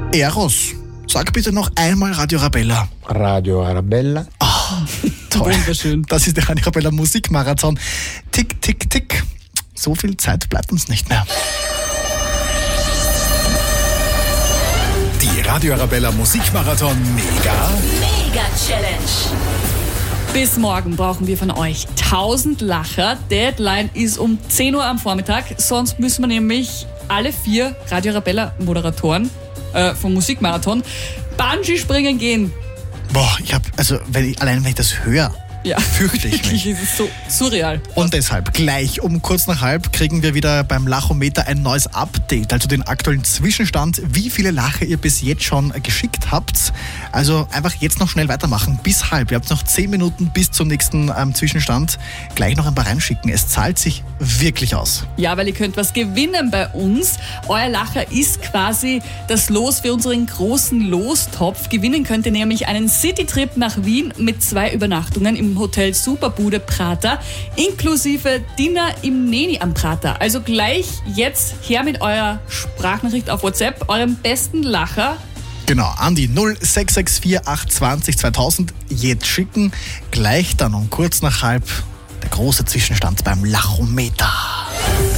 Eros, sag bitte noch einmal Radio Arabella. Radio Arabella. Toll. Wunderschön. Das ist der Radio Arabella Musikmarathon. Tick, tick, tick. So viel Zeit bleibt uns nicht mehr. Die Radio Arabella Musikmarathon Mega Challenge. Bis morgen brauchen wir von euch 1000 Lacher. Deadline ist um 10 Uhr am Vormittag. Sonst müssen wir nämlich alle 4 Radio Arabella Moderatoren vom Musikmarathon Bungee springen gehen. Boah, wenn ich das höre, Ja, fürchte ich wirklich, mich. ist es so surreal. Und deshalb, gleich um kurz nach halb kriegen wir wieder beim Lachometer ein neues Update, also den aktuellen Zwischenstand, wie viele Lacher ihr bis jetzt schon geschickt habt. Also einfach jetzt noch schnell weitermachen, bis halb. Ihr habt noch 10 Minuten bis zum nächsten Zwischenstand. Gleich noch ein paar reinschicken. Es zahlt sich wirklich aus. Ja, weil ihr könnt was gewinnen bei uns. Euer Lacher ist quasi das Los für unseren großen Lostopf. Gewinnen könnt ihr nämlich einen Citytrip nach Wien mit 2 Übernachtungen im Hotel Superbude Prater, inklusive Dinner im Neni am Prater. Also gleich jetzt her mit eurer Sprachnachricht auf WhatsApp, eurem besten Lacher. Genau, an die 0664 820 2000 jetzt schicken. Gleich dann um kurz nach halb der große Zwischenstand beim Lachometer.